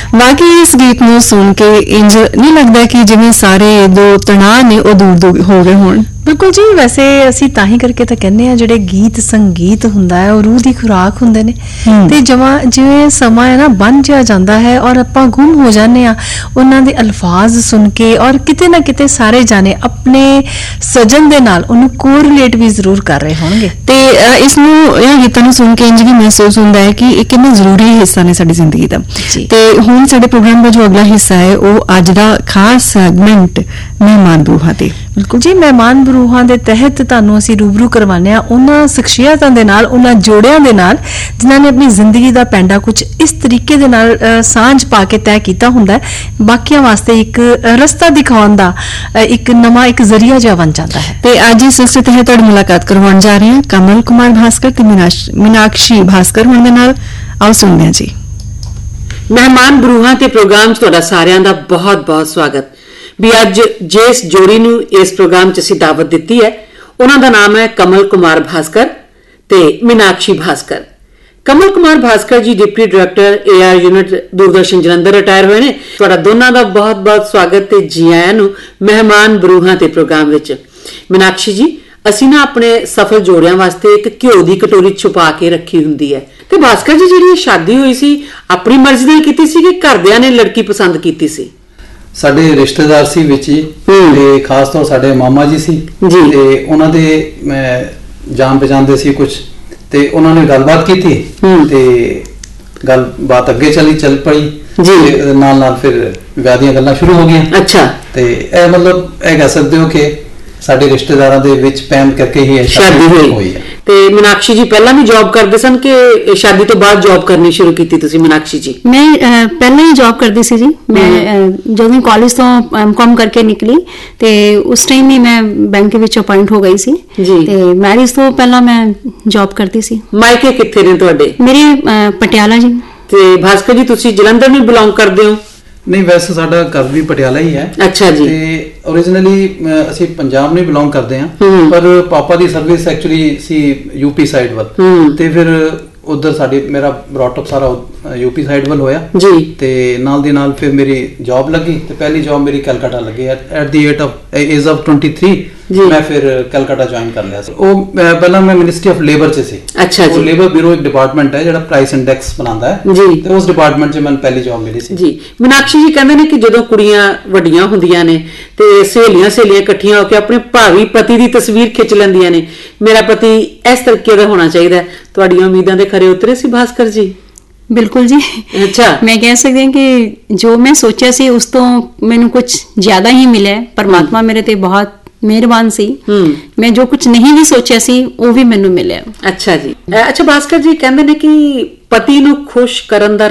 ਵਾਕਈ ਇਸ ਗੀਤ ਨੂੰ ਸੁਣ ਕੇ ਇੰਜ ਨਹੀਂ ਲੱਗਦਾ ਕਿ ਜਿਵੇਂ ਸਾਰੇ ਜੋ ਤਣਾਅ ਨੇ ਉਹ ਦੂਰ ਹੋ ਗਏ ਹੋਣ। ਬਿਲਕੁਲ ਜੀ, ਵੈਸੇ ਅਸੀਂ ਤਾਂ ਹੀ ਕਰਕੇ ਤਾਂ ਕਹਿੰਦੇ ਆ ਜਿਹੜੇ ਗੀਤ ਸੰਗੀਤ ਹੁੰਦਾ ਹੈ ਉਹ ਰੂਹ ਦੀ ਖੁਰਾਕ ਹੁੰਦੇ ਨੇ ਤੇ ਜਿਵੇਂ ਸਮਾਂ ਹੈ ਨਾ ਬਣ ਜਿਹਾ ਜਾਂਦਾ ਹੈ ਔਰ ਆਪਾਂ ਗੁੰਮ ਹੋ ਜਾਂਦੇ ਆ ਉਹਨਾਂ ਦੇ ਅਲਫਾਜ਼ ਸੁਣ ਕੇ, ਔਰ ਕਿਤੇ ਨਾ ਕਿਤੇ ਸਾਰੇ ਜਾਣੇ ਆਪਣੇ ਸਜਨ ਦੇ ਨਾਲ ਉਹਨੂੰ ਕੋਰਿਲੇਟ ਵੀ ਜ਼ਰੂਰ ਕਰ ਰਹੇ ਹੋਣਗੇ। ਤੇ ਇਸ ਨੂੰ ਇਹ ਗੀਤਾਂ ਨੂੰ ਸੁਣ ਕੇ ਇੰਜ ਵੀ ਮਹਿਸੂਸ ਹੁੰਦਾ ਹੈ ਕਿ ਇਹ ਕਿੰਨਾ ਜ਼ਰੂਰੀ ਹਿੱਸਾ ਨੇ ਸਾਡੀ ਜ਼ਿੰਦਗੀ ਦਾ। ਤੇ ਹੁਣ ਸਾਡੇ ਪ੍ਰੋਗਰਾਮ ਦਾ ਜੋ ਅਗਲਾ ਹਿੱਸਾ ਹੈ ਉਹ ਅੱਜ ਦਾ ਖਾਸ ਸੈਗਮੈਂਟ ਮਹਿਮਾਨ ਬਰੂਹਾਂ ਤੇ। ਬਿਲਕੁਲ ਜੀ, ਮਹਿਮਾਨ ਬਰੂਹਾਂ ਦੇ ਤਹਿਤ ਤੁਹਾਨੂੰ ਅਸੀਂ ਰੂਬਰੂ ਕਰਵਾਉਂਦੇ ਆ ਉਹਨਾਂ ਸ਼ਖਸੀਅਤਾਂ ਦੇ ਨਾਲ, ਉਹਨਾਂ ਜੋੜਿਆਂ ਦੇ ਨਾਲ ਜਿਨ੍ਹਾਂ ਨੇ ਆਪਣੀ ਜ਼ਿੰਦਗੀ ਦਾ ਪੈਂਡਾ ਕੁਝ ਇਸ ਤਰੀਕੇ ਦੇ ਨਾਲ ਸਾਂਝ ਪਾ ਕੇ ਤੈਅ ਕੀਤਾ ਹੁੰਦਾ ਹੈ, ਬਾਕੀਆਂ ਵਾਸਤੇ ਇੱਕ ਰਸਤਾ ਦਿਖਾਉਣ ਦਾ ਇੱਕ ਨਵਾਂ ਇੱਕ ਜ਼ਰੀਆ ਜਿਹਾ ਬਣ ਜਾਂਦਾ ਹੈ। ਤੇ ਅੱਜ ਇਸ ਸਿਲਸਿਲੇ ਤਹਿਤ ਤੁਹਾਡੀ ਮੁਲਾਕਾਤ ਕਰਵਾਉਣ ਜਾ ਰਹੇ ਹਾਂ ਕਮਲ ਕੁਮਾਰ ਭਾਸਕਰ ਤੇ ਮੀਨਾਕਸ਼ੀ ਭਾਸਕਰ ਹੁਣ ਦੇ ਨਾਲ। ਆਓ ਸੁਣਦੇ ਹਾਂ ਜੀ। ਮਹਿਮਾਨ ਬਰੂਹਾਂ ਤੇ ਪ੍ਰੋਗਰਾਮ 'ਚ ਤੁਹਾਡਾ ਸਾਰਿਆਂ ਦਾ ਬਹੁਤ-ਬਹੁਤ ਸਵਾਗਤ। ਵੀ ਅੱਜ ਜਿਸ ਜੋੜੀ ਨੂੰ ਇਸ ਪ੍ਰੋਗਰਾਮ 'ਚ ਅਸੀਂ ਦਾਵਤ ਦਿੱਤੀ ਹੈ ਉਹਨਾਂ ਦਾ ਨਾਮ ਹੈ ਕਮਲ ਕੁਮਾਰ ਭਾਸਕਰ ਤੇ ਮੀਨਾਕਸ਼ੀ ਭਾਸਕਰ। ਕਮਲ ਕੁਮਾਰ ਭਾਸਕਰ ਜੀ deputy director AR unit Doordarshan Jalandhar retire ਹੋਏ ਨੇ। ਤੁਹਾਡਾ ਦੋਨਾਂ ਦਾ ਬਹੁਤ-ਬਹੁਤ ਸਵਾਗਤ ਤੇ ਜੀ ਆਇਆਂ ਨੂੰ ਮਹਿਮਾਨ ਬਰੂਹਾਂ ਤੇ ਪ੍ਰੋਗਰਾਮ ਵਿੱਚ। ਮੀਨਾਕਸ਼ੀ ਜੀ, ਅਸੀਂ ਨਾ ਆਪਣੇ ਸਫਲ ਜੋੜਿਆਂ ਵਾਸਤੇ ਇੱਕ ਘਿਓ ਦੀ ਕਟੋਰੀ ਛੁਪਾ ਕੇ ਰੱਖੀ ਹੁੰਦੀ ਹੈ ਤੇ ਭਾਸਕਰ ਜੀ ਜਿਹੜੀ ਸ਼ਾਦੀ ਹੋਈ ਸੀ ਆਪਣੀ ਮਰਜ਼ੀ ਨਾਲ ਕੀਤੀ ਸੀ ਕਿ ਘਰਦਿਆਂ ਨੇ ਲੜਕੀ ਪਸੰਦ ਕੀਤੀ ਸੀ? ਸਾਡੇ ਰਿਸ਼ਤੇਦਾਰ ਸੀ ਵਿੱਚ ਹੀ ਤੇ ਖਾਸ ਤੌਰ ਸਾਡੇ ਮਾਮਾ ਜੀ ਸੀ ਤੇ ਉਹਨਾਂ ਦੇ ਜਾਣ ਪਛਾਣ ਦੇ ਸੀ ਕੁਝ ਤੇ ਉਹਨਾਂ ਨੇ ਗੱਲਬਾਤ ਕੀਤੀ ਤੇ ਗੱਲਬਾਤ ਅੱਗੇ ਚੱਲ ਪਈ ਤੇ ਨਾਲ ਫਿਰ ਵਿਆਹ ਦੀਆਂ ਗੱਲਾਂ ਸ਼ੁਰੂ ਹੋ ਗਈਆਂ। ਅੱਛਾ। ਤੇ ਇਹ ਮਤਲਬ ਇਹ ਕਹਿ ਸਕਦੇ ਹੋ ਕਿ ਸਾਡੇ ਰਿਸ਼ਤੇਦਾਰਾਂ ਦੇ ਵਿੱਚ ਪੈਮ ਕਰਕੇ ਹੀ ਸ਼ਾਦੀ ਹੋਈ ਹੈ। ਤੇ ਮੀਨਾਕਸ਼ੀ ਜੀ ਪਹਿਲਾਂ ਵੀ ਜੌਬ ਕਰਦੇ ਸਨ ਕਿ ਸ਼ਾਦੀ ਤੋਂ ਬਾਅਦ ਜੌਬ ਕਰਨੀ ਸ਼ੁਰੂ ਕੀਤੀ ਤੁਸੀਂ? ਮੀਨਾਕਸ਼ੀ ਜੀ ਮੈਂ ਪਹਿਲਾਂ ਹੀ ਜੌਬ ਕਰਦੀ ਸੀ ਜੀ। ਮੈਂ ਜਦੋਂ ਕਾਲਜ ਤੋਂ ਐਮਕਾਮ ਕਰਕੇ ਨਿਕਲੀ ਤੇ ਉਸ ਟਾਈਮ ਹੀ ਮੈਂ ਬੈਂਕ ਵਿੱਚ ਅਪਾਇੰਟ ਹੋ ਗਈ ਸੀ ਤੇ ਮੈਰਿਜ ਤੋਂ ਪਹਿਲਾਂ ਮੈਂ ਜੌਬ ਕਰਦੀ ਸੀ। ਮਾਇਕੇ ਕਿੱਥੇ ਨੇ ਤੁਹਾਡੇ? ਮੇਰੇ ਪਟਿਆਲਾ ਜੀ। ਤੇ ਭਾਸਕਰ ਜੀ ਤੁਸੀਂ ਜਲੰਧਰ ਨੂੰ ਬਿਲੋਂਗ ਕਰਦੇ ਹੋ? ਨਹੀਂ, ਵੈਸੇ ਸਾਡਾ ਘਰ ਵੀ ਪਟਿਆਲਾ ਹੀ ਹੈ। ਅੱਛਾ ਜੀ। ਤੇ ਓਰੀਜਨਲੀ ਅਸੀਂ ਪੰਜਾਬ ਨੂੰ ਬਿਲੋਂਗ ਕਰਦੇ ਹਾਂ ਪਰ ਪਾਪਾ ਦੀ ਸਰਵਿਸ ਐਕਚੁਅਲੀ ਸੀ ਯੂਪੀ ਸਾਈਡ ਵੱਲ ਤੇ ਫਿਰ ਉਧਰ ਸਾਡੀ ਮੇਰਾ ਬ੍ਰੌਟ ਅਪ ਸਾਰਾ ਯੂਪੀ ਸਾਈਡ ਵੱਲ ਹੋਇਆ ਜੀ ਤੇ ਨਾਲ ਦੀ ਨਾਲ ਫਿਰ ਮੇਰੀ ਜੌਬ ਲੱਗੀ ਤੇ ਪਹਿਲੀ ਜੌਬ ਮੇਰੀ ਕਲਕੱਤਾ ਲੱਗੀ ਐਟ ਦੀ ਏਜ ਆਫ 23 ਮੈਂ ਫਿਰ ਕਲਕੱਤਾ ਜੁਆਇਨ ਕਰ ਲਿਆ ਸੀ। ਉਹ ਪਹਿਲਾਂ ਮੈਂ ਮਿਨਿਸਟਰੀ ਆਫ ਲੇਬਰ 'ਚ ਸੀ। ਅੱਛਾ ਜੀ। ਉਹ ਲੇਬਰ ਬਿਊਰੋ ਇੱਕ ਡਿਪਾਰਟਮੈਂਟ ਹੈ ਜਿਹੜਾ ਪ੍ਰਾਈਸ ਇੰਡੈਕਸ ਬਣਾਉਂਦਾ ਹੈ ਜੀ ਤੇ ਉਸ ਡਿਪਾਰਟਮੈਂਟ 'ਚ ਮੈਨੂੰ ਪਹਿਲੀ ਜੌਬ ਮਿਲੀ ਸੀ ਜੀ। ਮੀਨਾਕਸ਼ੀ ਜੀ ਕਹਿੰਦੇ ਨੇ ਕਿ ਜਦੋਂ ਕੁੜੀਆਂ ਵੱਡੀਆਂ ਹੁੰਦੀਆਂ ਨੇ ਤੇ ਸਹੇਲੀਆਂ ਇਕੱਠੀਆਂ ਹੋ ਕੇ ਆਪਣੇ ਭਾਵੀ ਪਤੀ ਦੀ ਤਸਵੀਰ ਖਿੱਚ ਲੈਂਦੀਆਂ ਨੇ, ਮੇਰਾ ਪਤੀ ਇਸ ਤਰੀਕੇ ਦਾ ਹੋਣਾ ਚਾਹੀਦਾ। ਤੁਹਾਡੀਆਂ ਉਮੀਦਾਂ ਦੇ ਖਰੇ ਉਤਰੇ ਸੀ ਭਾਸਕਰ ਜੀ? ਬਿਲਕੁਲ ਜੀ। ਅੱਛਾ। ਮੈਂ ਕਹਿ ਸਕਦੀ ਹਾਂ ਕਿ ਜੋ ਮੈਂ ਸੋਚਿਆ ਸੀ ਉਸ ਤੋਂ ਮੈਨੂੰ ਕੁਝ ਜ਼ਿਆਦਾ ਹੀ ਮਿਲਿਆ। ਪਰਮਾਤਮਾ ਮੇਰੇ ਤੇ ਬਹੁਤ ਮਿਹਰਬਾਨ ਸੀ। ਮੈਂ ਜੋ ਕੁਝ ਨਹੀਂ ਵੀ ਸੋਚਿਆ ਸੀ ਉਹ ਵੀ ਮੈਨੂੰ ਮਿਲਿਆ। ਅੱਛਾ ਜੀ। ਅੱਛਾ ਭਾਸਕਰ ਜੀ ਕਹਿੰਦੇ ਨੇ ਕਿ ਪਤੀ ਨੂੰ ਖੁਸ਼ ਕਰਨ ਦਾ